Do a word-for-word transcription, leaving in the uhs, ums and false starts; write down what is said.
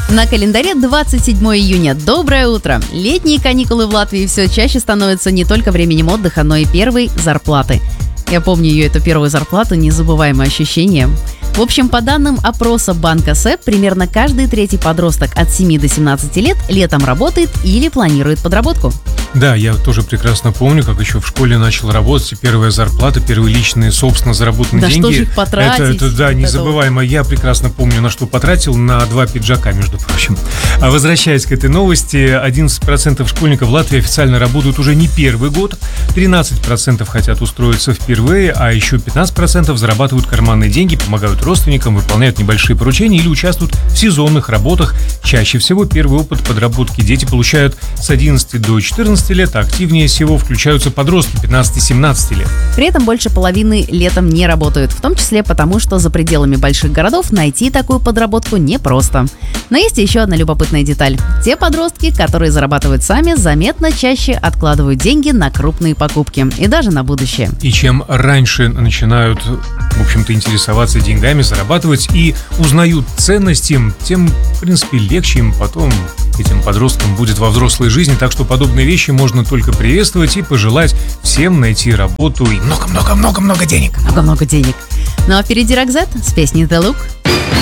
На календаре двадцать седьмое июня. Доброе утро! Летние каникулы в Латвии все чаще становятся не только временем отдыха, но и первой зарплаты. Я помню ее, эту первую зарплату, незабываемое ощущение. В общем, по данным опроса банка СЭП, примерно каждый третий подросток от семи до семнадцати лет летом работает или планирует подработку. Да, я тоже прекрасно помню, как еще в школе начал работать, и первая зарплата, первые личные, собственно, заработанные да деньги. Да что же их потратить? Это, это да, незабываемо. Я прекрасно помню, на что потратил, на два пиджака, между прочим. А возвращаясь к этой новости, одиннадцать процентов школьников в Латвии официально работают уже не первый год, тринадцать процентов хотят устроиться впервые, а еще пятнадцать процентов зарабатывают карманные деньги, помогают родственникам, выполняют небольшие поручения или участвуют в сезонных работах. Чаще всего первый опыт подработки дети получают с одиннадцати до четырнадцати лет, а активнее всего включаются подростки пятнадцати-семнадцати лет. При этом больше половины летом не работают, в том числе потому, что за пределами больших городов найти такую подработку непросто. Но есть еще одна любопытная деталь. Те подростки, которые зарабатывают сами, заметно чаще откладывают деньги на крупные покупки и даже на будущее. И чем раньше начинают, в общем-то, интересоваться деньгами, зарабатывать и узнают ценность им, тем, в принципе, легче им потом, этим подросткам, будет во взрослой жизни. Так что подобные вещи можно только приветствовать и пожелать всем найти работу и много-много-много-много денег. Много-много денег. Ну а впереди Рокзет с песней «The Look».